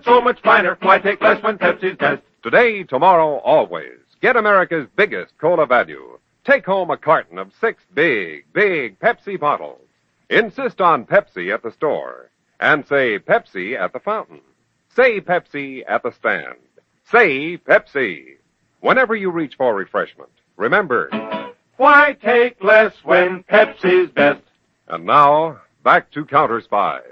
So much finer. Why take less when Pepsi's best? Today, tomorrow, always. Get America's biggest cola value. Take home a carton of 6 big Pepsi bottles. Insist on Pepsi at the store. And say Pepsi at the fountain. Say Pepsi at the stand. Say Pepsi. Whenever you reach for refreshment, remember, why take less when Pepsi's best? And now, back to Counter Spy.